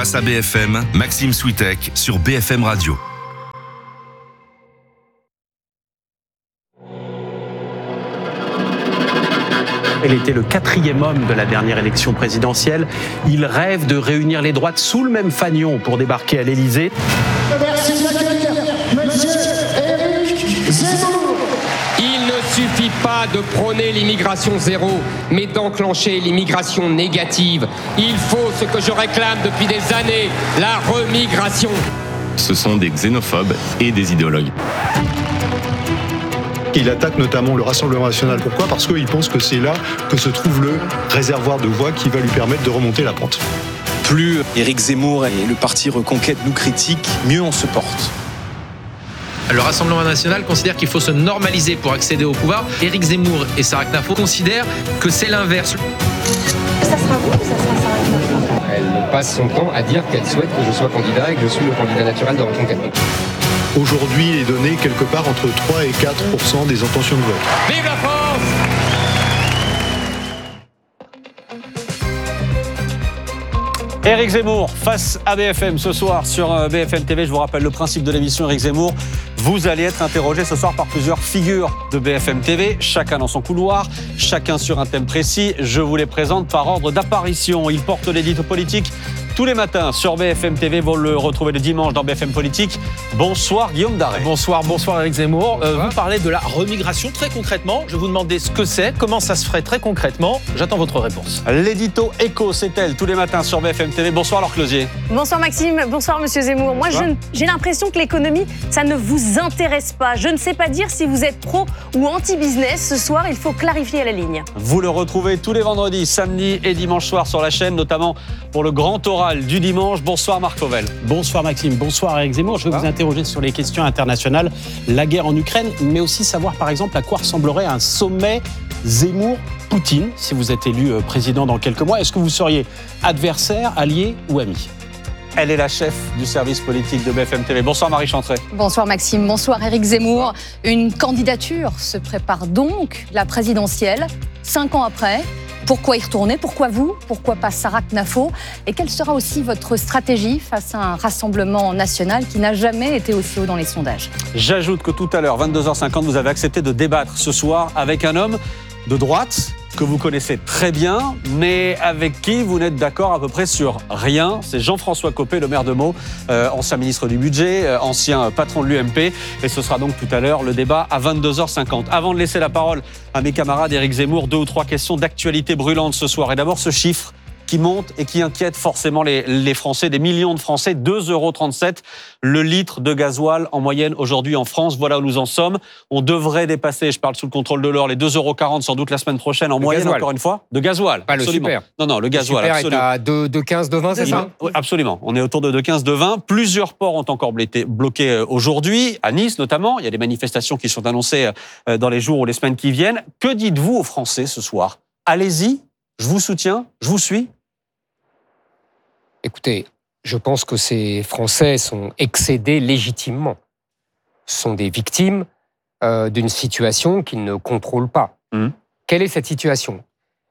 Face à BFM, Maxime Switek sur BFM Radio. Il était le 4e homme de la dernière élection présidentielle. Il rêve de réunir les droites sous le même fanion pour débarquer à l'Élysée. Merci de l'accueillir, monsieur Éric Zemmour. Il ne suffit pas de prôner l'immigration zéro, mais d'enclencher l'immigration négative. Il faut ce que je réclame depuis des années, la remigration. Ce sont des xénophobes et des idéologues. Il attaque notamment le Rassemblement national. Pourquoi ? Parce qu'il pense que c'est là que se trouve le réservoir de voix qui va lui permettre de remonter la pente. Plus Éric Zemmour et le parti Reconquête nous critiquent, mieux on se porte. Le Rassemblement national considère qu'il faut se normaliser pour accéder au pouvoir. Éric Zemmour et Sarah Knafo considèrent que c'est l'inverse. Ça sera vous ou ça sera Sarah Knafo ? Elle passe son temps à dire qu'elle souhaite que je sois candidat et que je suis le candidat naturel de Reconquête. Aujourd'hui, il est donné quelque part entre 3 et 4% des intentions de vote. Vive la France ! Éric Zemmour face à BFM ce soir sur BFM TV. Je vous rappelle le principe de l'émission Éric Zemmour. Vous allez être interrogé ce soir par plusieurs figures de BFM TV, chacun dans son couloir, chacun sur un thème précis. Je vous les présente par ordre d'apparition. Ils portent l'édito politique tous les matins sur BFM TV. Vous le retrouvez le dimanche dans BFM Politique. Bonsoir Guillaume Darey. Bonsoir Éric Zemmour. Vous parlez de la remigration très concrètement. Je vais vous demander ce que c'est, comment ça se ferait très concrètement. J'attends votre réponse. L'édito écho, c'est elle, tous les matins sur BFM TV. Bonsoir Laure Closier. Bonsoir Maxime, bonsoir Monsieur Zemmour. Moi, j'ai l'impression que l'économie, ça ne vous intéresse pas. Je ne sais pas dire si vous êtes pro ou anti-business. Ce soir, il faut clarifier la ligne. Vous le retrouvez tous les vendredis, samedis et dimanche soir sur la chaîne, notamment pour le grand oral du dimanche. Bonsoir Marc Fauvel. Bonsoir Maxime, bonsoir Éric Zemmour. Je vais vous interroger sur les questions internationales, la guerre en Ukraine, mais aussi savoir par exemple à quoi ressemblerait un sommet Zemmour-Poutine si vous êtes élu président dans quelques mois. Est-ce que vous seriez adversaire, allié ou ami ? Elle est la chef du service politique de BFM TV. Bonsoir Marie Chantrey. Bonsoir Maxime, bonsoir Éric Zemmour. Une candidature se prépare donc, la présidentielle, 5 ans après. Pourquoi y retourner ? Pourquoi vous ? Pourquoi pas Sarah Knafo ? Et quelle sera aussi votre stratégie face à un rassemblement national qui n'a jamais été aussi haut dans les sondages ? J'ajoute que tout à l'heure, 22h50, vous avez accepté de débattre ce soir avec un homme de droite que vous connaissez très bien, mais avec qui vous n'êtes d'accord à peu près sur rien. C'est Jean-François Copé, le maire de Meaux, ancien ministre du Budget, ancien patron de l'UMP. Et ce sera donc tout à l'heure le débat à 22h50. Avant de laisser la parole à mes camarades Éric Zemmour, 2 ou 3 questions d'actualité brûlante ce soir. Et d'abord ce chiffre qui monte et qui inquiète forcément les Français, des millions de Français, 2,37 € le litre de gasoil en moyenne aujourd'hui en France. Voilà où nous en sommes. On devrait dépasser, je parle sous le contrôle de l'or, les 2,40 € sans doute la semaine prochaine en moyenne, encore une fois. De gasoil. Pas absolument. Le super. Non, le gasoil, le super absolument. est à 2,15, 2,20, c'est ça ? Oui, absolument. On est autour de 2,15, 2,20. Plusieurs ports ont encore été bloqués aujourd'hui, à Nice notamment. Il y a des manifestations qui sont annoncées dans les jours ou les semaines qui viennent. Que dites-vous aux Français ce soir ? Allez-y, je vous soutiens, je vous suis. Écoutez, je pense que ces Français sont excédés légitimement. Sont des victimes d'une situation qu'ils ne contrôlent pas. Quelle est cette situation ?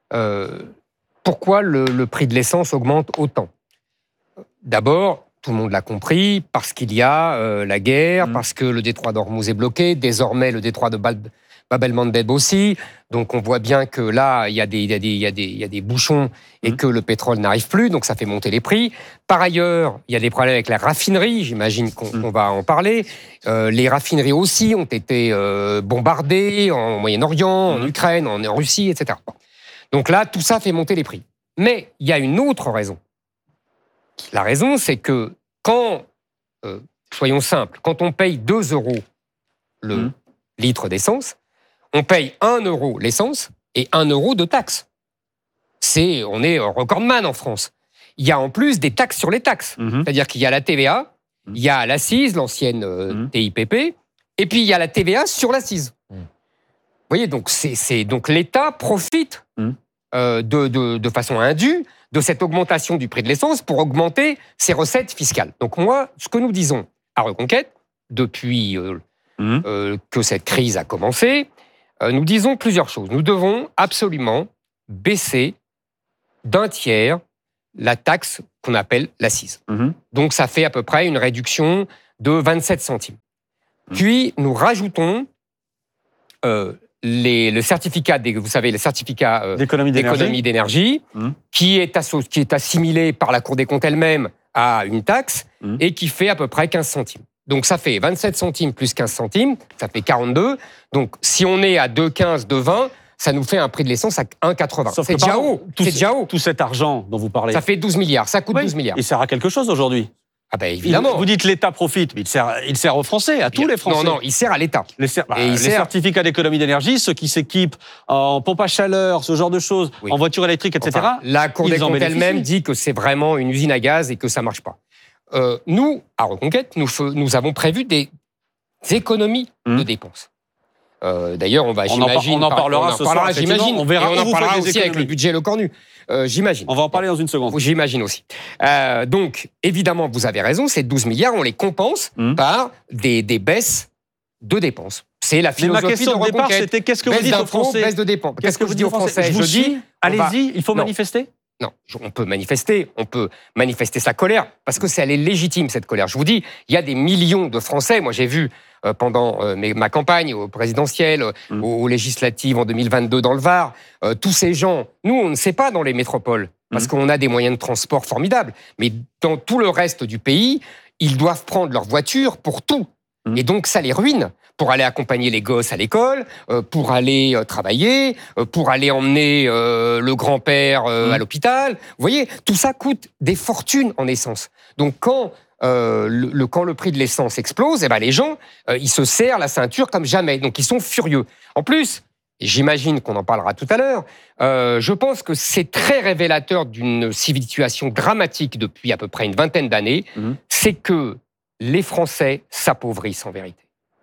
Pourquoi le prix de l'essence augmente autant ? D'abord, tout le monde l'a compris, parce qu'il y a la guerre, parce que le détroit d'Ormuz est bloqué, désormais le détroit de Bab el-Mandeb aussi. Donc on voit bien que là, il y a des bouchons et que le pétrole n'arrive plus, donc ça fait monter les prix. Par ailleurs, il y a des problèmes avec la raffinerie, j'imagine qu'on va en parler. Les raffineries aussi ont été bombardées en Moyen-Orient, en Ukraine, en Russie, etc. Donc là, tout ça fait monter les prix. Mais il y a une autre raison. La raison, c'est que quand, soyons simples, quand on paye 2 € le litre d'essence, on paye 1 € l'essence et 1 € de taxes. On est recordman en France. Il y a en plus des taxes sur les taxes. C'est-à-dire qu'il y a la TVA, il y a l'accise, l'ancienne TIPP, et puis il y a la TVA sur l'accise. Vous voyez, donc, donc l'État profite de façon indue de cette augmentation du prix de l'essence pour augmenter ses recettes fiscales. Donc moi, ce que nous disons à Reconquête, depuis que cette crise a commencé, nous disons plusieurs choses. Nous devons absolument baisser d'1 tiers la taxe qu'on appelle l'accise. Donc ça fait à peu près une réduction de 27 centimes. Puis nous rajoutons le certificat, vous savez, le certificat d'économie d'énergie, qui est assimilé par la Cour des comptes elle-même à une taxe et qui fait à peu près 15 centimes. Donc ça fait 27 centimes plus 15 centimes, ça fait 42. Donc si on est à 2,15, 2,20, ça nous fait un prix de l'essence à 1,80. C'est déjà haut. C'est déjà haut. Tout cet argent dont vous parlez. Ça fait 12 milliards, ça coûte 12 milliards. Il sert à quelque chose aujourd'hui. Ah ben évidemment. Vous dites l'État profite, mais il sert aux Français, à tous les Français. Non, il sert à l'État. Les certificats d'économie d'énergie, ceux qui s'équipent en pompe à chaleur, ce genre de choses, en voiture électrique, etc. Enfin, la Cour des comptes elle-même dit que c'est vraiment une usine à gaz et que ça marche pas. Nous, à Reconquête, nous avons prévu des économies de dépenses. D'ailleurs, on en parlera ce soir, j'imagine. On verra. Et on en parlera aussi avec le budget Lecornu. J'imagine. On va en parler dans une seconde. J'imagine aussi. Donc, évidemment, vous avez raison, ces 12 milliards, on les compense par des baisses de dépenses. C'est la philosophie de Reconquête. Mais ma question de départ, c'était qu'est-ce que vous dites aux Français ? Baisse de dépenses. Qu'est-ce que je dis aux Français ? Je dis, allez-y, il faut manifester ? Non, on peut manifester sa colère, parce que elle est légitime, cette colère. Je vous dis, il y a des millions de Français, moi j'ai vu pendant ma campagne aux présidentielles, aux législatives en 2022 dans le Var, tous ces gens, nous on ne sait pas dans les métropoles, parce qu'on a des moyens de transport formidables, mais dans tout le reste du pays, ils doivent prendre leur voiture pour tout. Et donc ça les ruine, pour aller accompagner les gosses à l'école, pour aller travailler, pour aller emmener le grand-père à l'hôpital. Vous voyez, tout ça coûte des fortunes en essence. Donc quand le prix de l'essence explose, les gens, ils se serrent la ceinture comme jamais. Donc ils sont furieux. En plus, et j'imagine qu'on en parlera tout à l'heure, je pense que c'est très révélateur d'une situation dramatique depuis à peu près une vingtaine d'années, c'est que les Français s'appauvrissent en vérité.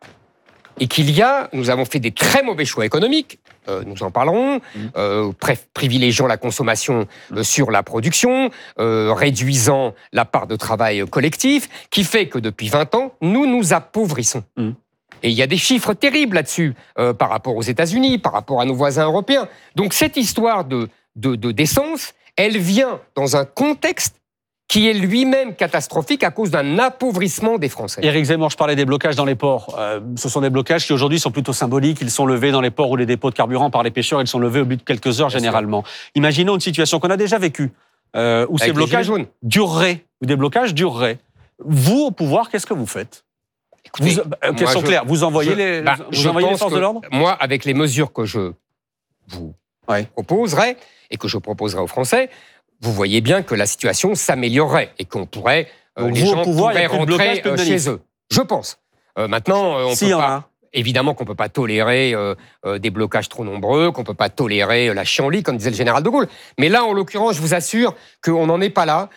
Et nous avons fait des très mauvais choix économiques, nous en parlerons, privilégiant la consommation sur la production, réduisant la part de travail collectif, qui fait que depuis 20 ans, nous nous appauvrissons. Et il y a des chiffres terribles là-dessus, par rapport aux États-Unis, par rapport à nos voisins européens. Donc cette histoire d'essence, elle vient dans un contexte qui est lui-même catastrophique à cause d'un appauvrissement des Français. Éric Zemmour, je parlais des blocages dans les ports. Ce sont des blocages qui aujourd'hui sont plutôt symboliques. Ils sont levés dans les ports ou les dépôts de carburant par les pêcheurs. Ils sont levés au bout de quelques heures généralement. Imaginons une situation qu'on a déjà vécue, où ces blocages dureraient, où des blocages dureraient. Vous, au pouvoir, qu'est-ce que vous faites ? Question claire, vous envoyez les forces de l'ordre ? Moi, avec les mesures que je vous proposerai et que je proposerai aux Français, vous voyez bien que la situation s'améliorerait et qu'on pourrait, les gens pourraient rentrer chez eux. Je pense. Maintenant, évidemment qu'on ne peut pas tolérer des blocages trop nombreux, qu'on ne peut pas tolérer la chienlit, comme disait le général de Gaulle. Mais là, en l'occurrence, je vous assure qu'on n'en est pas là.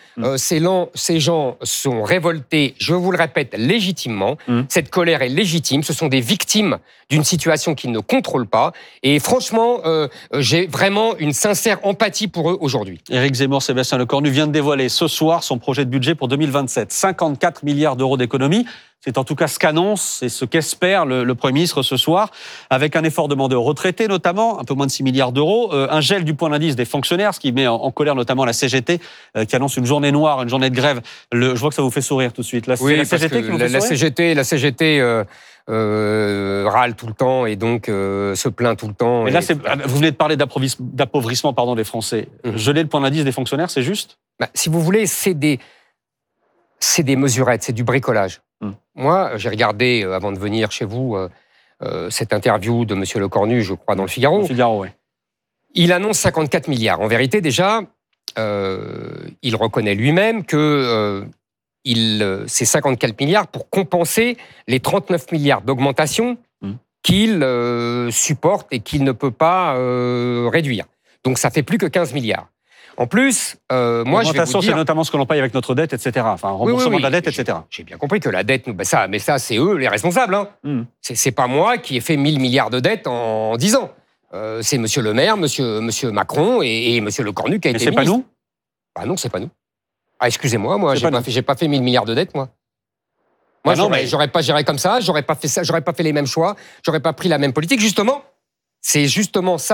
Ces gens sont révoltés, je vous le répète, légitimement. Cette colère est légitime. Ce sont des victimes d'une situation qu'ils ne contrôlent pas. Et franchement, j'ai vraiment une sincère empathie pour eux aujourd'hui. Éric Zemmour, Sébastien Lecornu vient de dévoiler ce soir son projet de budget pour 2027. 54 milliards d'euros d'économies. C'est en tout cas ce qu'annonce et ce qu'espère le Premier ministre ce soir, avec un effort demandé aux retraités notamment, un peu moins de 6 milliards d'euros, un gel du point d'indice des fonctionnaires, ce qui met en colère notamment la CGT, qui annonce une journée noire, une journée de grève. Je vois que ça vous fait sourire tout de suite. Oui, la CGT qui vous fait sourire ? La CGT râle tout le temps et donc se plaint tout le temps. Mais là, vous venez de parler d'appauvrissement des Français. Geler le point d'indice des fonctionnaires, c'est juste ? Si vous voulez, c'est des mesurettes, c'est du bricolage. Moi, j'ai regardé, avant de venir chez vous, cette interview de M. Lecornu, je crois, dans le Figaro. Le Figaro, oui. Il annonce 54 milliards. En vérité, déjà, il reconnaît lui-même que c'est 54 milliards pour compenser les 39 milliards d'augmentation qu'il supporte et qu'il ne peut pas réduire. Donc, ça fait plus que 15 milliards. En plus, moi, je vais vous dire... c'est notamment ce que l'on paye avec notre dette, etc. Enfin, remboursement de la dette, etc. J'ai bien compris que la dette, mais ça, c'est eux les responsables. C'est pas moi qui ai fait 1000 milliards de dettes en 10 ans. C'est M. Le Maire, M. Macron et M. Lecornu qui a été ministre. Mais c'est pas nous ? Ah non, c'est pas nous. Ah, excusez-moi, j'ai pas fait 1000 milliards de dettes, moi. Moi, j'aurais pas géré comme ça, j'aurais pas fait les mêmes choix, j'aurais pas pris la même politique. Justement, c'est justement ça,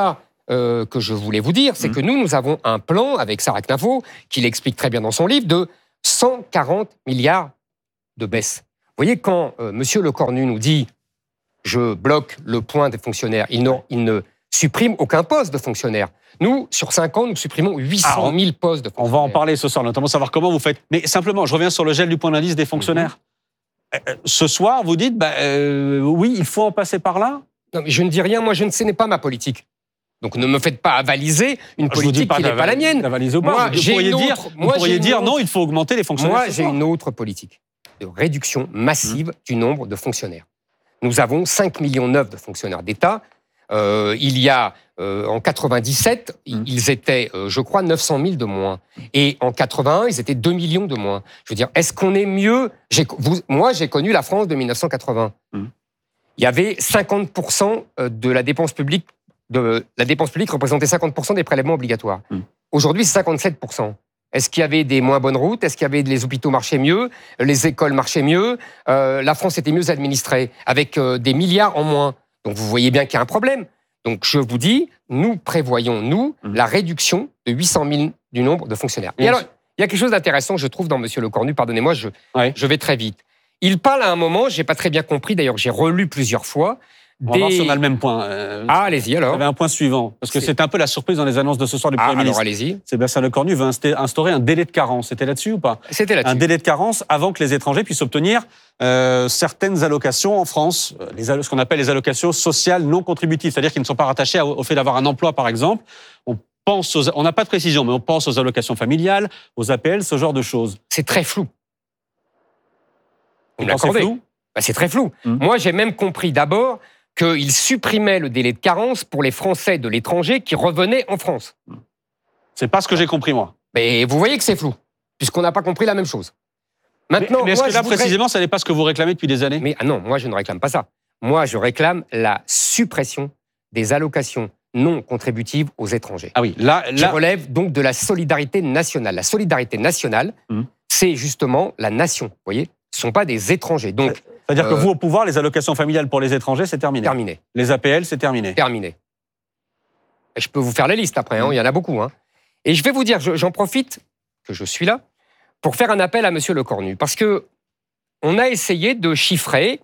que je voulais vous dire, c'est que nous avons un plan avec Sarah Knafo, qui l'explique très bien dans son livre, de 140 milliards de baisse. Vous voyez, quand Monsieur Lecornu nous dit « je bloque le point des fonctionnaires », il ne supprime aucun poste de fonctionnaire. Nous, sur 5 ans, nous supprimons 800 000 postes de fonctionnaires. On va en parler ce soir, notamment savoir comment vous faites. Mais simplement, je reviens sur le gel du point d'indice des fonctionnaires. Ce soir, vous dites, oui, il faut en passer par là. Non, mais je ne dis rien, moi, ce n'est pas ma politique. Donc ne me faites pas avaliser une politique qui n'est pas la mienne. Avaliser ou pas. Vous pourriez dire non, il faut augmenter les fonctionnaires. Moi, j'ai une autre politique de réduction massive du nombre de fonctionnaires. Nous avons 5,9 millions de fonctionnaires d'État. Il y a, en 97, ils étaient, je crois, 900 000 de moins. Et en 81, ils étaient 2 millions de moins. Je veux dire, est-ce qu'on est mieux Moi, j'ai connu la France de 1980. Il y avait 50% de la dépense publique. La dépense publique représentait 50% des prélèvements obligatoires. Aujourd'hui, c'est 57%. Est-ce qu'il y avait des moins bonnes routes? Est-ce qu'il y avait les hôpitaux marchaient mieux? Les écoles marchaient mieux? La France était mieux administrée, avec des milliards en moins. Donc vous voyez bien qu'il y a un problème. Donc je vous dis, nous prévoyons, la réduction de 800 000 du nombre de fonctionnaires. Et alors, il y a quelque chose d'intéressant, je trouve, dans M. Lecornu, pardonnez-moi, je vais très vite. Il parle à un moment, je n'ai pas très bien compris, d'ailleurs, j'ai relu plusieurs fois. On va voir si on a le même point. Allez-y alors. Vous avez un point suivant, parce que c'est un peu la surprise dans les annonces de ce soir du Premier ministre. Alors allez-y. Sébastien Lecornu veut instaurer un délai de carence. C'était là-dessus ou pas? C'était là-dessus. Un délai de carence avant que les étrangers puissent obtenir certaines allocations en France, ce qu'on appelle les allocations sociales non contributives, c'est-à-dire qui ne sont pas rattachées au fait d'avoir un emploi, par exemple. On n'a pas de précision, mais on pense aux allocations familiales, aux APL, ce genre de choses. C'est très flou. Vous pensez flou? C'est très flou. Moi, j'ai même compris d'abord qu'il supprimait le délai de carence pour les Français de l'étranger qui revenaient en France. C'est pas ce que j'ai compris, moi. Mais vous voyez que c'est flou, puisqu'on n'a pas compris la même chose. Maintenant, mais est-ce que là, précisément, ça n'est pas ce que vous réclamez depuis des années? Mais non, moi, je ne réclame pas ça. Moi, je réclame la suppression des allocations non contributives aux étrangers. Ah oui, là... Je relève donc de la solidarité nationale. La solidarité nationale, c'est justement la nation, vous voyez? Ce ne sont pas des étrangers. Donc, c'est-à-dire que vous, au pouvoir, les allocations familiales pour les étrangers, c'est terminé. Terminé. Les APL, c'est terminé. Terminé. Et je peux vous faire la liste après, il y en a beaucoup. Et je vais vous dire, j'en profite que je suis là, pour faire un appel à M. Lecornu. Parce que on a essayé de chiffrer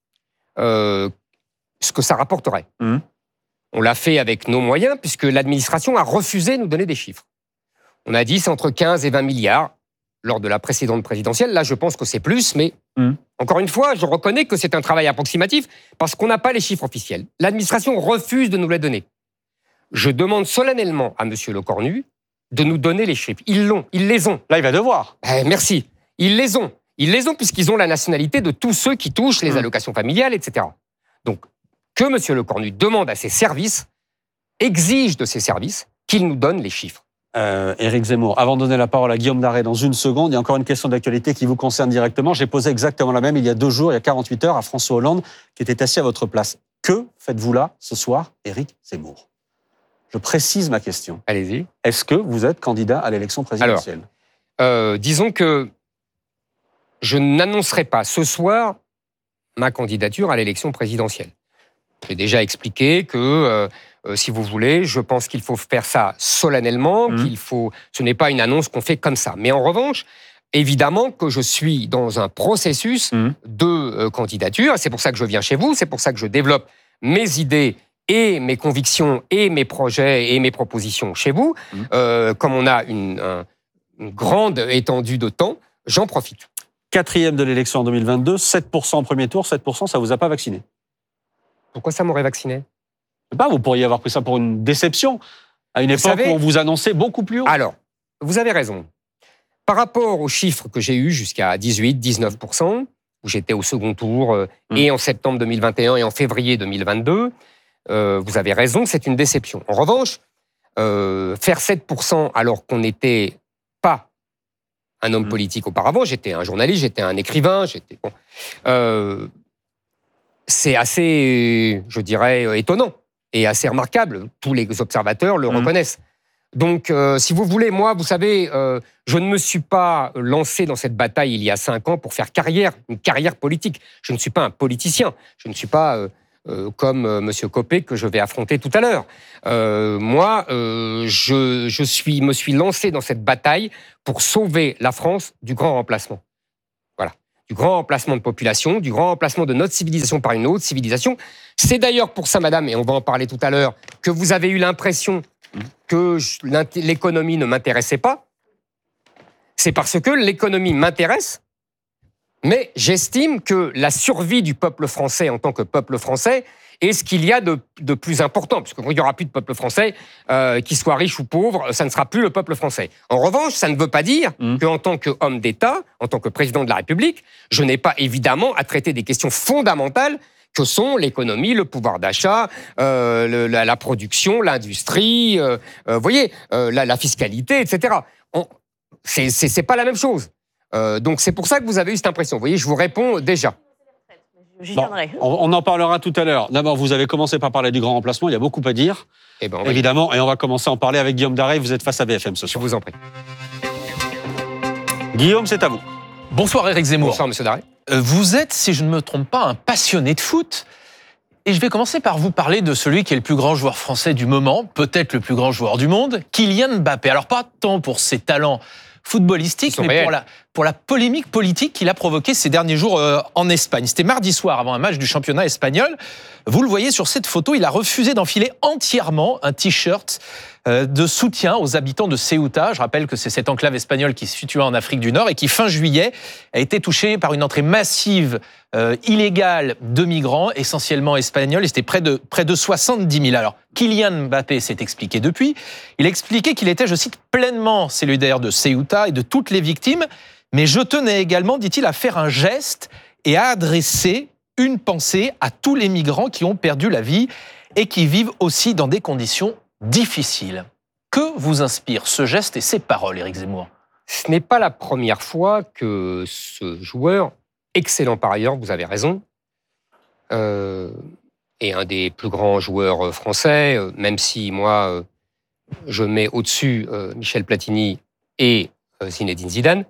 ce que ça rapporterait. On l'a fait avec nos moyens, puisque l'administration a refusé de nous donner des chiffres. On a dit c'est entre 15 et 20 milliards lors de la précédente présidentielle. Là, je pense que c'est plus, mais encore une fois, je reconnais que c'est un travail approximatif parce qu'on n'a pas les chiffres officiels. L'administration refuse de nous les donner. Je demande solennellement à M. Lecornu de nous donner les chiffres. Ils les ont. Là, il va devoir. Merci. Ils les ont puisqu'ils ont la nationalité de tous ceux qui touchent les allocations familiales, etc. Donc, que M. Lecornu demande à ses services, exige de ses services qu'ils nous donnent les chiffres. Éric Zemmour, avant de donner la parole à Guillaume Daré dans une seconde, il y a encore une question d'actualité qui vous concerne directement. J'ai posé exactement la même il y a 2 jours, il y a 48 heures, à François Hollande, qui était assis à votre place. Que faites-vous là, ce soir, Éric Zemmour? Je précise ma question. Allez-y. Est-ce que vous êtes candidat à l'élection présidentielle? Alors, disons que je n'annoncerai pas ce soir ma candidature à l'élection présidentielle. J'ai déjà expliqué que, si vous voulez, je pense qu'il faut faire ça solennellement, ce n'est pas une annonce qu'on fait comme ça. Mais en revanche, évidemment que je suis dans un processus de candidature. C'est pour ça que je viens chez vous, c'est pour ça que je développe mes idées et mes convictions et mes projets et mes propositions chez vous. Comme on a une grande étendue de temps, j'en profite. 4e de l'élection en 2022, 7% au premier tour, 7%, ça ne vous a pas vacciné? Pourquoi ça m'aurait vacciné? Je sais pas, vous pourriez avoir pris ça pour une déception, à une époque où on vous annonçait beaucoup plus haut. Alors, vous avez raison. Par rapport aux chiffres que j'ai eus jusqu'à 18-19%, où j'étais au second tour, et en septembre 2021 et en février 2022, vous avez raison, c'est une déception. En revanche, faire 7% alors qu'on n'était pas un homme politique auparavant, j'étais un journaliste, j'étais un écrivain, c'est assez, je dirais, étonnant et assez remarquable. Tous les observateurs le reconnaissent. Donc, si vous voulez, moi, vous savez, je ne me suis pas lancé dans cette bataille il y a 5 ans pour faire une carrière politique. Je ne suis pas un politicien. Je ne suis pas comme M. Copé que je vais affronter tout à l'heure. Moi, je me suis lancé dans cette bataille pour sauver la France du grand remplacement. Voilà. Du grand remplacement de population, du grand remplacement de notre civilisation par une autre civilisation. C'est d'ailleurs pour ça, madame, et on va en parler tout à l'heure, que vous avez eu l'impression que l'économie ne m'intéressait pas. C'est parce que l'économie m'intéresse, mais j'estime que la survie du peuple français en tant que peuple français est ce qu'il y a de plus important, puisque quand il n'y aura plus de peuple français, qu'il soit riche ou pauvre, ça ne sera plus le peuple français. En revanche, ça ne veut pas dire qu'en tant qu'homme d'État, en tant que président de la République, je n'ai pas évidemment à traiter des questions fondamentales que sont l'économie, le pouvoir d'achat, la production, l'industrie, voyez, la fiscalité, etc. C'est pas la même chose. Donc c'est pour ça que vous avez eu cette impression. Vous voyez, je vous réponds déjà. J'y Bon, viendrai. on en parlera tout à l'heure. D'abord, vous avez commencé par parler du grand remplacement. Il y a beaucoup à dire, évidemment. Et on va commencer à en parler avec Guillaume Darey. Vous êtes face à BFM ce soir. Je vous en prie. Guillaume, c'est à vous. Bonsoir Éric Zemmour. Bonsoir Monsieur Darey. Vous êtes, si je ne me trompe pas, un passionné de foot. Et je vais commencer par vous parler de celui qui est le plus grand joueur français du moment, peut-être le plus grand joueur du monde, Kylian Mbappé. Alors pas tant pour ses talents footballistiques, mais pour la polémique politique qu'il a provoquée ces derniers jours en Espagne. C'était mardi soir, avant un match du championnat espagnol. Vous le voyez sur cette photo, il a refusé d'enfiler entièrement un t-shirt de soutien aux habitants de Ceuta. Je rappelle que c'est cette enclave espagnole qui se situe en Afrique du Nord et qui, fin juillet, a été touchée par une entrée massive illégale de migrants, essentiellement espagnols, et c'était près de 70 000. Alors, Kylian Mbappé s'est expliqué depuis. Il a expliqué qu'il était, je cite, pleinement solidaire de Ceuta et de toutes les victimes, mais je tenais également, dit-il, à faire un geste et à adresser une pensée à tous les migrants qui ont perdu la vie et qui vivent aussi dans des conditions difficiles. Que vous inspire ce geste et ces paroles, Éric Zemmour ? Ce n'est pas la première fois que ce joueur, excellent par ailleurs, vous avez raison, est un des plus grands joueurs français, même si moi, je mets au-dessus Michel Platini et Zinedine Zidane.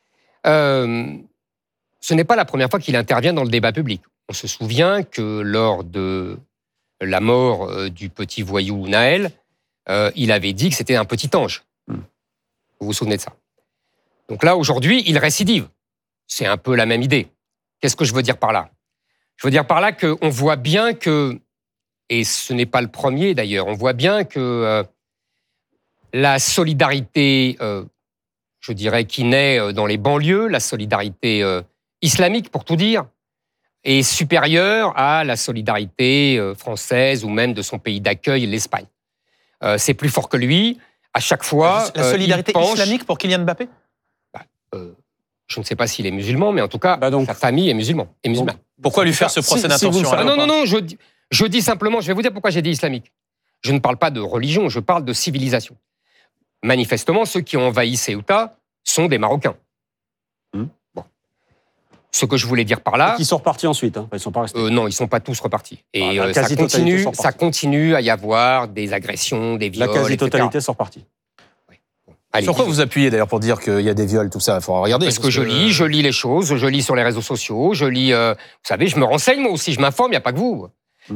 Ce n'est pas la première fois qu'il intervient dans le débat public. On se souvient que lors de la mort du petit voyou Naël, il avait dit que c'était un petit ange. Vous vous souvenez de ça? Donc là, aujourd'hui, il récidive. C'est un peu la même idée. Qu'est-ce que je veux dire par là? Je veux dire par là qu'on voit bien que, et ce n'est pas le premier d'ailleurs, on voit bien que la solidarité, je dirais, qui naît dans les banlieues, la solidarité islamique, pour tout dire, est supérieure à la solidarité française ou même de son pays d'accueil, l'Espagne. C'est plus fort que lui. À chaque fois, la solidarité islamique pour Kylian Mbappé? Je ne sais pas s'il est musulman, mais en tout cas, sa famille est musulmane. Pourquoi lui faire ce procès d'intention? Non, je dis simplement, je vais vous dire pourquoi j'ai dit islamique. Je ne parle pas de religion, je parle de civilisation. Manifestement, ceux qui ont envahi Ceuta sont des Marocains. Bon. Ce que je voulais dire par là... Ils sont repartis ensuite, hein. Ils ne sont pas restés. Non, ils ne sont pas tous repartis. Et ça continue à y avoir des agressions, des viols, La quasi-totalité sont repartis. Sur quoi vous appuyez d'ailleurs pour dire qu'il y a des viols, tout ça? Il faut regarder. Parce que je lis les choses, je lis sur les réseaux sociaux, je lis, vous savez, je me renseigne moi aussi, je m'informe, il n'y a pas que vous.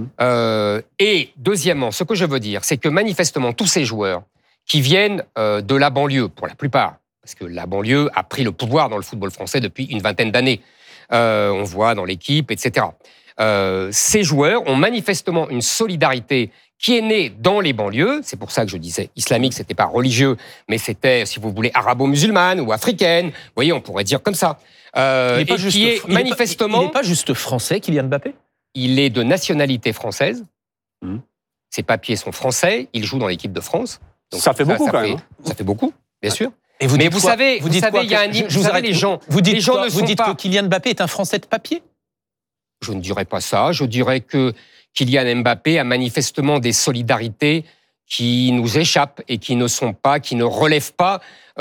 Et deuxièmement, ce que je veux dire, c'est que manifestement, tous ces joueurs qui viennent de la banlieue, pour la plupart, parce que la banlieue a pris le pouvoir dans le football français depuis une vingtaine d'années, on voit dans l'équipe, etc. Ces joueurs ont manifestement une solidarité qui est née dans les banlieues. C'est pour ça que je disais islamique, c'était pas religieux, mais c'était, si vous voulez, arabo-musulmane ou africaine. Vous voyez, on pourrait dire comme ça. Il n'est pas juste français, Kylian Mbappé? Il est de nationalité française. Ses papiers sont français. Il joue dans l'équipe de France. Donc ça fait beaucoup quand même. Ça fait beaucoup, bien sûr. Et mais vous savez, il y a un... les gens dites que Kylian Mbappé est un Français de papier? Je ne dirais pas ça. Je dirais que Kylian Mbappé a manifestement des solidarités qui nous échappent et qui ne relèvent pas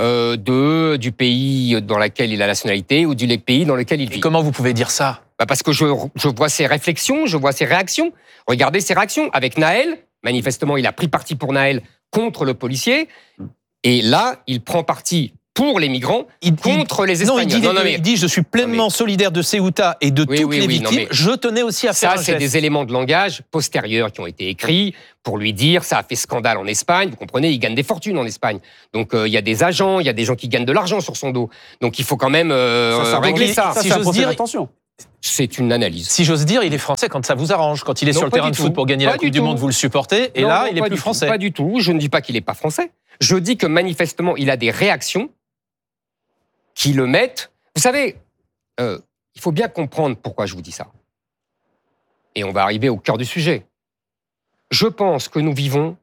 du pays dans lequel il a la nationalité ou du pays dans lequel il vit. Et comment vous pouvez dire ça? Parce que je vois ses réflexions, je vois ses réactions. Regardez ses réactions. Avec Naël, manifestement, il a pris parti pour Naël contre le policier. Et là, il prend parti pour les migrants, contre les Espagnols. Il dit je suis pleinement solidaire de Ceuta et de toutes les victimes. Je tenais aussi à faire un geste. Ça, c'est des éléments de langage postérieurs qui ont été écrits pour lui dire ça a fait scandale en Espagne. Vous comprenez, il gagne des fortunes en Espagne. Donc il y a des agents, il y a des gens qui gagnent de l'argent sur son dos. Donc il faut quand même régler ça. Si j'ose dire, attention. C'est une analyse. Si j'ose dire, il est français quand ça vous arrange. Quand il est sur le terrain de foot pour gagner la Coupe du Monde, vous le supportez. Et là, il est plus français. Pas du tout. Je ne dis pas qu'il n'est pas français. Je dis que manifestement, il a des réactions qui le mettent... Vous savez, il faut bien comprendre pourquoi je vous dis ça. Et on va arriver au cœur du sujet. Je pense que nous vivons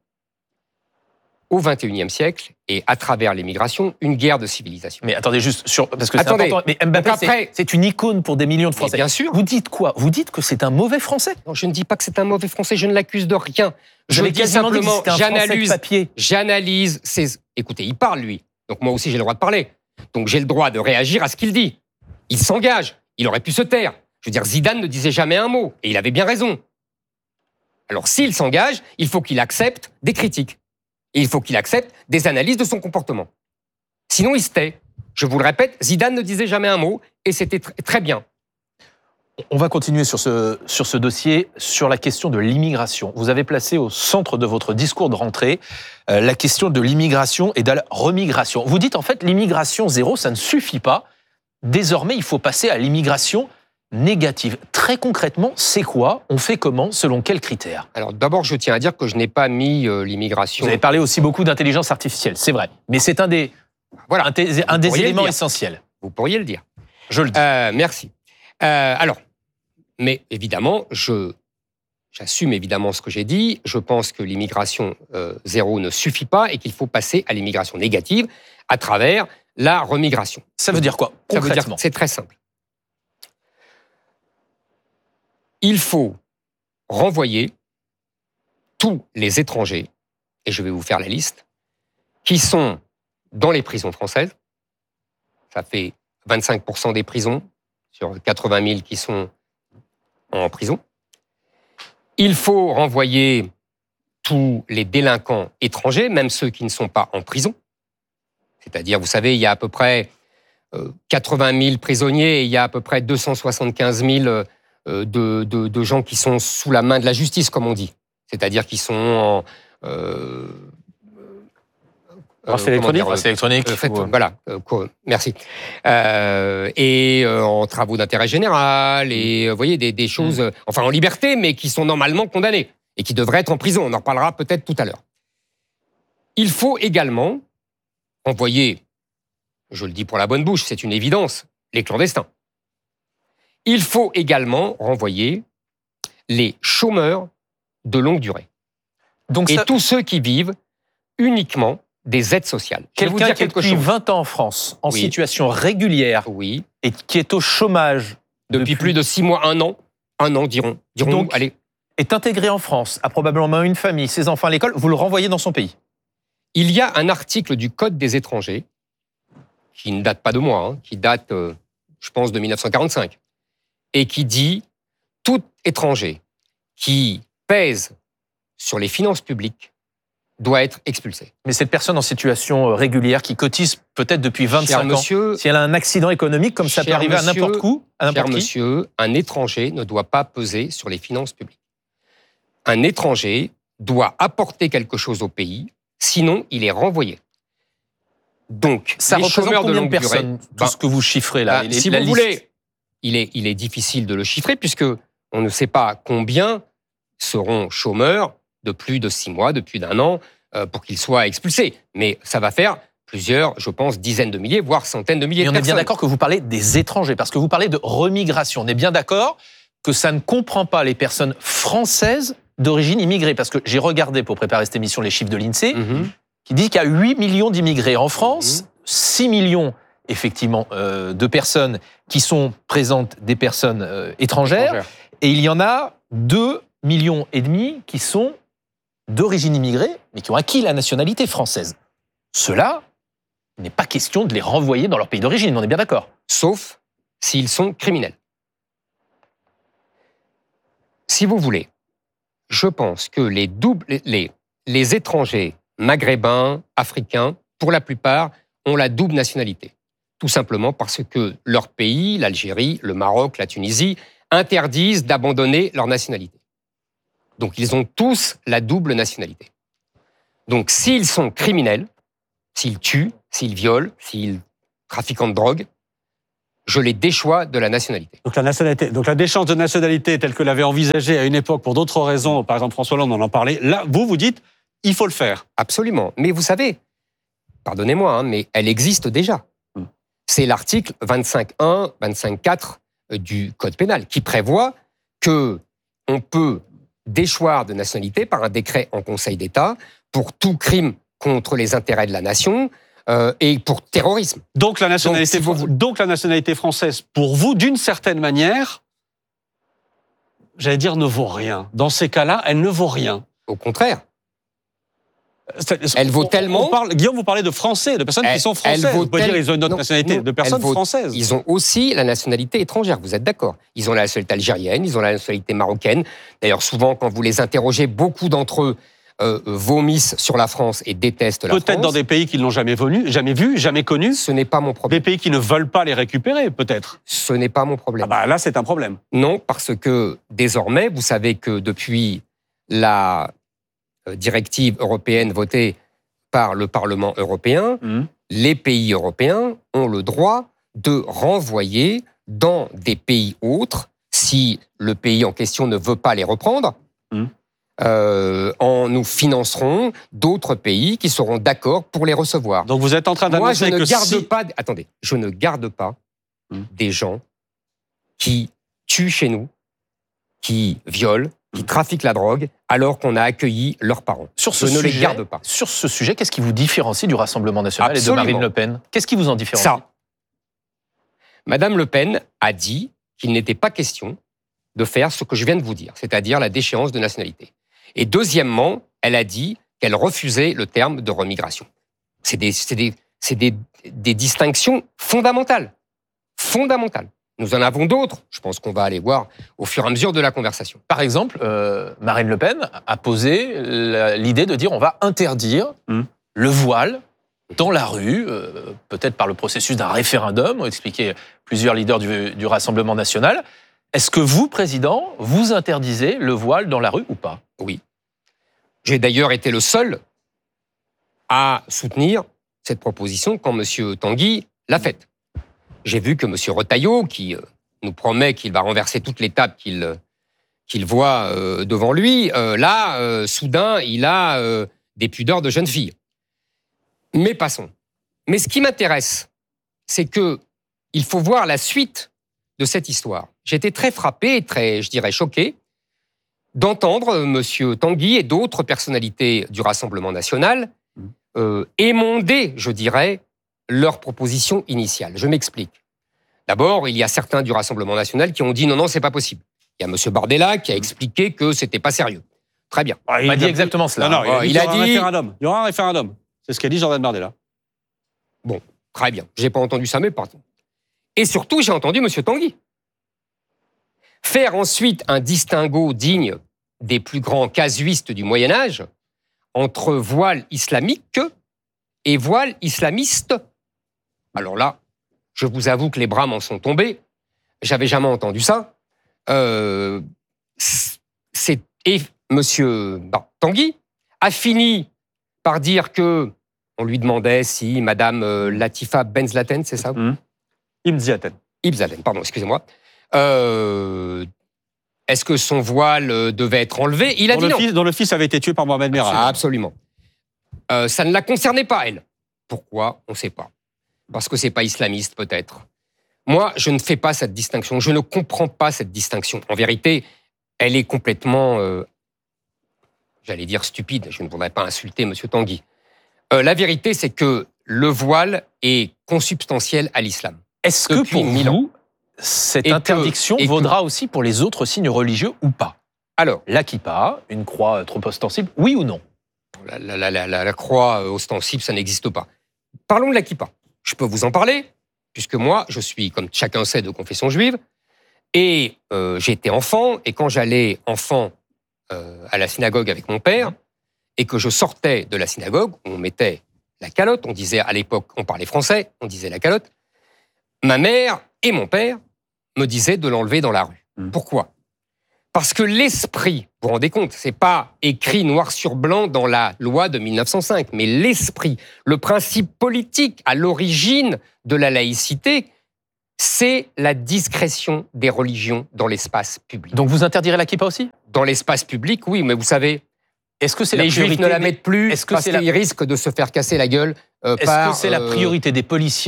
au XXIe siècle et à travers l'immigration, une guerre de civilisation. Mais attendez juste, parce que c'est important. Mais Mbappé, c'est une icône pour des millions de Français. Bien sûr. Vous dites quoi? Vous dites que c'est un mauvais Français? Non, je ne dis pas que c'est un mauvais Français, je ne l'accuse de rien. Je dis simplement, j'analyse ses... Écoutez, il parle, lui. Donc moi aussi, j'ai le droit de parler. Donc j'ai le droit de réagir à ce qu'il dit. Il s'engage. Il aurait pu se taire. Je veux dire, Zidane ne disait jamais un mot. Et il avait bien raison. Alors s'il s'engage, il faut qu'il accepte des critiques. Et il faut qu'il accepte des analyses de son comportement. Sinon, il se tait. Je vous le répète, Zidane ne disait jamais un mot. Et c'était très bien. On va continuer sur ce dossier, sur la question de l'immigration. Vous avez placé au centre de votre discours de rentrée la question de l'immigration et de la remigration. Vous dites en fait, l'immigration zéro, ça ne suffit pas. Désormais, il faut passer à l'immigration négative. Très concrètement, c'est quoi? On fait comment? Selon quels critères? Alors d'abord, je tiens à dire que je n'ai pas mis l'immigration... Vous avez parlé aussi beaucoup d'intelligence artificielle, c'est vrai. Mais c'est un des éléments essentiels. Vous pourriez le dire. Je le dis. Merci. Alors, mais évidemment, j'assume évidemment ce que j'ai dit. Je pense que l'immigration zéro ne suffit pas et qu'il faut passer à l'immigration négative à travers la remigration. Ça veut dire quoi, concrètement? Ça veut dire, c'est très simple. Il faut renvoyer tous les étrangers, et je vais vous faire la liste, qui sont dans les prisons françaises. Ça fait 25% des prisons, sur 80 000 qui sont en prison. Il faut renvoyer tous les délinquants étrangers, même ceux qui ne sont pas en prison. C'est-à-dire, vous savez, il y a à peu près 80 000 prisonniers et il y a à peu près 275 000 de gens qui sont sous la main de la justice, comme on dit. C'est-à-dire qui sont en... c'est électronique. Voilà, merci. Et en travaux d'intérêt général, et vous voyez, des choses, enfin en liberté, mais qui sont normalement condamnées et qui devraient être en prison. On en reparlera peut-être tout à l'heure. Il faut également envoyer, je le dis pour la bonne bouche, c'est une évidence, les clandestins. Il faut également renvoyer les chômeurs de longue durée. Et tous ceux qui vivent uniquement des aides sociales. Quelqu'un qui est depuis 20 ans en France, en situation régulière, et qui est au chômage depuis plus de 6 mois, 1 an, dirons donc, allez. Est intégré en France, a probablement une famille, ses enfants à l'école, vous le renvoyez dans son pays. Il y a un article du Code des étrangers, qui ne date pas de moi, qui date, je pense, de 1945, et qui dit « Tout étranger qui pèse sur les finances publiques doit être expulsé. » Mais cette personne en situation régulière qui cotise peut-être depuis 25 ans, si elle a un accident économique, comme ça peut arriver à n'importe où, à n'importe qui. Monsieur, un étranger ne doit pas peser sur les finances publiques. Un étranger doit apporter quelque chose au pays, sinon il est renvoyé. Donc, ça les représente chômeurs combien de longue personnes, tout ce que vous chiffrez là, si vous voulez, il est difficile de le chiffrer puisque on ne sait pas combien seront chômeurs de plus de 6 mois, de plus d'1 an, pour qu'ils soient expulsés. Mais ça va faire plusieurs, je pense, dizaines de milliers, voire centaines de milliers de personnes. On est bien d'accord que vous parlez des étrangers, parce que vous parlez de remigration. On est bien d'accord que ça ne comprend pas les personnes françaises d'origine immigrée. Parce que j'ai regardé pour préparer cette émission les chiffres de l'INSEE, qui dit qu'il y a 8 millions d'immigrés en France, 6 millions effectivement de personnes qui sont présentes, des personnes étrangères, et il y en a 2,5 millions qui sont d'origine immigrée, mais qui ont acquis la nationalité française. Ceux-là, il n'est pas question de les renvoyer dans leur pays d'origine, on est bien d'accord. Sauf s'ils sont criminels. Si vous voulez, je pense que les étrangers maghrébins, africains, pour la plupart, ont la double nationalité. Tout simplement parce que leur pays, l'Algérie, le Maroc, la Tunisie, interdisent d'abandonner leur nationalité. Donc ils ont tous la double nationalité. Donc s'ils sont criminels, s'ils tuent, s'ils violent, s'ils trafiquent de drogue, je les déchois de la nationalité. Donc la déchéance de nationalité telle que l'avait envisagée à une époque pour d'autres raisons, par exemple François Hollande en parlait, là, vous dites, il faut le faire. Absolument. Mais vous savez, pardonnez-moi, mais elle existe déjà. C'est l'article 25.1, 25.4 du Code pénal qui prévoit que on peut déchoir de nationalité par un décret en Conseil d'État pour tout crime contre les intérêts de la nation et pour terrorisme. Donc la nationalité française, pour vous, d'une certaine manière, j'allais dire, ne vaut rien. Dans ces cas-là, elle ne vaut rien. Au contraire. Elle vaut tellement... Guillaume, vous parlez de Français, de personnes qui sont françaises. On peut dire qu'ils ont une autre nationalité, de personnes françaises. Ils ont aussi la nationalité étrangère, vous êtes d'accord. Ils ont la nationalité algérienne, ils ont la nationalité marocaine. D'ailleurs, souvent, quand vous les interrogez, beaucoup d'entre eux vomissent sur la France et détestent la France. Peut-être dans des pays qui ne l'ont jamais vu, jamais connu. Ce n'est pas mon problème. Des pays qui ne veulent pas les récupérer, peut-être. Ce n'est pas mon problème. Là, c'est un problème. Non, parce que désormais, vous savez que depuis la directive européenne votée par le Parlement européen, les pays européens ont le droit de renvoyer dans des pays autres, si le pays en question ne veut pas les reprendre, nous financerons d'autres pays qui seront d'accord pour les recevoir. Donc vous êtes en train d'annoncer que je ne garde pas des gens qui tuent chez nous, qui violent, qui trafiquent la drogue, alors qu'on a accueilli leurs parents. Les garde pas. Sur ce sujet, qu'est-ce qui vous différencie du Rassemblement national et de Marine Le Pen ? Qu'est-ce qui vous en différencie ? Ça. Madame Le Pen a dit qu'il n'était pas question de faire ce que je viens de vous dire, c'est-à-dire la déchéance de nationalité. Et deuxièmement, elle a dit qu'elle refusait le terme de remigration. C'est des distinctions fondamentales. Fondamentales. Nous en avons d'autres. Je pense qu'on va aller voir au fur et à mesure de la conversation. Par exemple, Marine Le Pen a posé l'idée de dire on va interdire le voile dans la rue, peut-être par le processus d'un référendum, ont expliqué plusieurs leaders du Rassemblement national. Est-ce que vous, président, vous interdisez le voile dans la rue ou pas ? Oui. J'ai d'ailleurs été le seul à soutenir cette proposition quand M. Tanguy l'a faite. J'ai vu que M. Retailleau, qui nous promet qu'il va renverser toutes les tables qu'il voit devant lui, soudain, il a des pudeurs de jeune fille. Mais passons. Mais ce qui m'intéresse, c'est qu'il faut voir la suite de cette histoire. J'ai été très frappé, très, je dirais, choqué d'entendre M. Tanguy et d'autres personnalités du Rassemblement national émonder, je dirais, leur proposition initiale. Je m'explique. D'abord, il y a certains du Rassemblement national qui ont dit non, c'est pas possible. Il y a M. Bardella qui a expliqué que c'était pas sérieux. Très bien. Il a dit exactement cela. Non, il a dit il y aura un référendum. C'est ce qu'a dit Jordan Bardella. Bon, très bien. J'ai pas entendu ça, mais pardon. Et surtout, j'ai entendu M. Tanguy faire ensuite un distinguo digne des plus grands casuistes du Moyen-Âge entre voile islamique et voile islamiste. Alors là, je vous avoue que les bras m'en sont tombés. J'avais jamais entendu ça. Et M. Tanguy a fini par dire que on lui demandait si Madame Latifa Benzlaten, c'est ça ? Ibn-Ziaten, pardon, excusez-moi. Est-ce que son voile devait être enlevé ? Il a dit non. Dont le fils avait été tué par Mohamed Merah. Absolument. Ça ne la concernait pas, elle. Pourquoi ? On ne sait pas. Parce que c'est pas islamiste, peut-être. Moi, je ne fais pas cette distinction. Je ne comprends pas cette distinction. En vérité, elle est complètement, j'allais dire stupide. Je ne voudrais pas insulter M. Tanguy. La vérité, c'est que le voile est consubstantiel à l'islam. Est-ce que pour vous, cette interdiction vaudra aussi pour les autres signes religieux ou pas ? Alors, la kippa, une croix trop ostensible, oui ou non ? La croix ostensible, ça n'existe pas. Parlons de la kippa. Je peux vous en parler, puisque moi, je suis, comme chacun sait, de confession juive, et j'étais enfant, et quand j'allais enfant à la synagogue avec mon père, et que je sortais de la synagogue, où on mettait la calotte. On disait à l'époque, on parlait français, on disait la calotte. Ma mère et mon père me disaient de l'enlever dans la rue. Pourquoi ? Parce que l'esprit, vous vous rendez compte, c'est pas écrit noir sur blanc dans la loi de 1905, mais l'esprit, le principe politique à l'origine de la laïcité, c'est la discrétion des religions dans l'espace public. Donc vous interdirez la kippa aussi ? Dans l'espace public, oui, mais vous savez, est-ce que c'est les la Juifs priorité ne la mettent plus est-ce que parce c'est qu'ils risquent de se faire casser la gueule Est-ce que c'est la priorité des policiers